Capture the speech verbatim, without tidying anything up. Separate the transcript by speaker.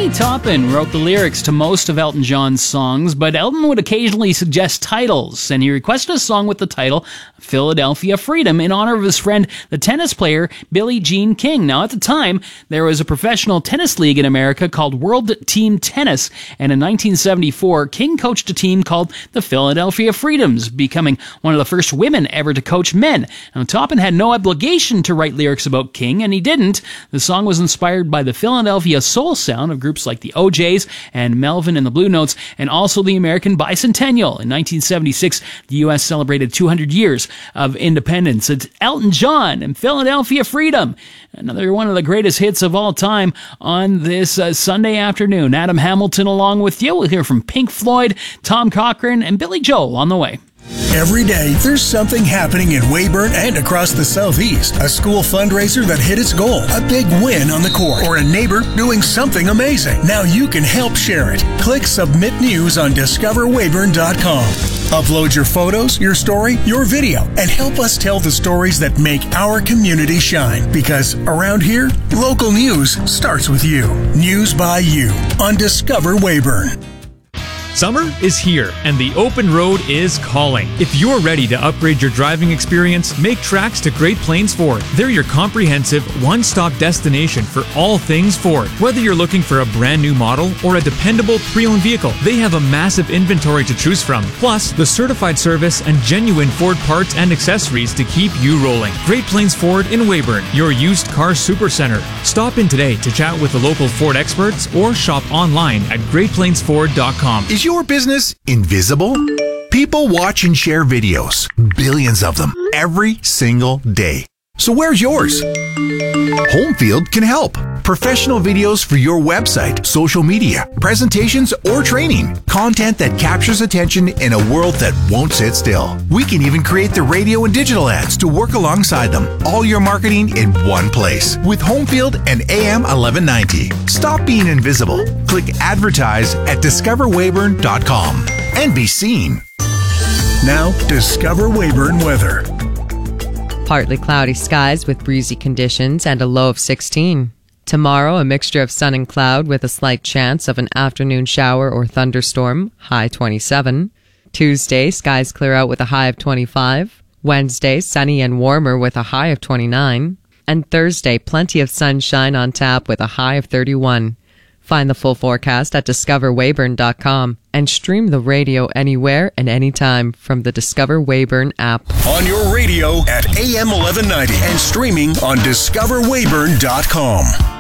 Speaker 1: Kenny Toppin wrote the lyrics to most of Elton John's songs, but Elton would occasionally suggest titles, and he requested a song with the title Philadelphia Freedom in honor of his friend, the tennis player Billie Jean King. Now, at the time, there was a professional tennis league in America called World Team Tennis, and in nineteen seventy-four, King coached a team called the Philadelphia Freedoms, becoming one of the first women ever to coach men. Now, Toppin had no obligation to write lyrics about King, and he didn't. The song was inspired by the Philadelphia soul sound of groups like the O Js and Melvin and the Blue Notes, and also the American Bicentennial. In nineteen seventy-six, the U S celebrated two hundred years of independence. It's Elton John and Philadelphia Freedom, another one of the greatest hits of all time on this uh, Sunday afternoon. Adam Hamilton along with you. We'll hear from Pink Floyd, Tom Cochrane, and Billy Joel on the way.
Speaker 2: Every day, there's something happening in Weyburn and across the Southeast. A school fundraiser that hit its goal, a big win on the court, or a neighbor doing something amazing. Now you can help share it. Click Submit News on discover weyburn dot com. Upload your photos, your story, your video, and help us tell the stories that make our community shine. Because around here, local news starts with you. News by you on Discover Weyburn.
Speaker 3: Summer is here, and the open road is calling. If you're ready to upgrade your driving experience, make tracks to Great Plains Ford. They're your comprehensive, one-stop destination for all things Ford. Whether you're looking for a brand new model or a dependable pre-owned vehicle, they have a massive inventory to choose from. Plus, the certified service and genuine Ford parts and accessories to keep you rolling. Great Plains Ford in Weyburn, your used car supercenter. Stop in today to chat with the local Ford experts or shop online at great plains ford dot com.
Speaker 4: Is your business invisible? People watch and share videos, billions of them, every single day. So where's yours? Homefield can help. Professional videos for your website, social media, presentations, or training. Content that captures attention in a world that won't sit still. We can even create the radio and digital ads to work alongside them. All your marketing in one place with Homefield and A M eleven ninety. Stop being invisible. Click advertise at discover weyburn dot com and be seen.
Speaker 2: Now, Discover Weyburn weather.
Speaker 5: Partly cloudy skies with breezy conditions and a low of sixteen. Tomorrow, a mixture of sun and cloud with a slight chance of an afternoon shower or thunderstorm, high twenty-seven. Tuesday, skies clear out with a high of twenty-five. Wednesday, sunny and warmer with a high of twenty-nine. And Thursday, plenty of sunshine on tap with a high of thirty-one. Find the full forecast at discover weyburn dot com and stream the radio anywhere and anytime from the Discover Weyburn app.
Speaker 2: On your radio at A M eleven ninety and streaming on discover weyburn dot com.